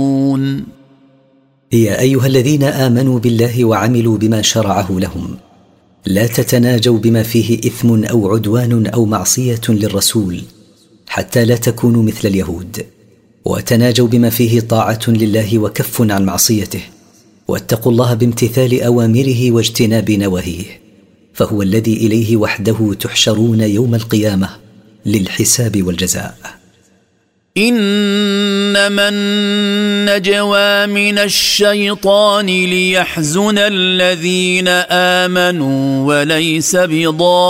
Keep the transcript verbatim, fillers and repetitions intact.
يا أيها الذين آمنوا بالله وعملوا بما شرعه لهم لا تتناجوا بما فيه إثم أو عدوان أو معصية للرسول حتى لا تكونوا مثل اليهود، وتناجوا بما فيه طاعة لله وكف عن معصيته، واتقوا الله بامتثال أوامره واجتناب نواهيه، فهو الذي إليه وحده تحشرون يوم القيامة للحساب والجزاء. إنما النجوى من الشيطان ليحزن الذين آمنوا وليس بضار